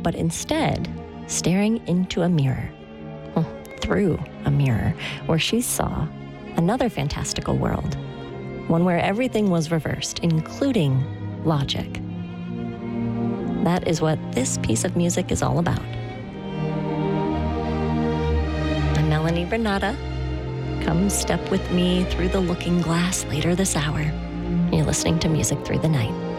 but instead staring into a mirror, through a mirror, where she saw another fantastical world, one where everything was reversed, including logic. That is what this piece of music is all about. I'm Melanie Renata. Come step with me through the looking glass later this hour. You're listening to Music Through the Night.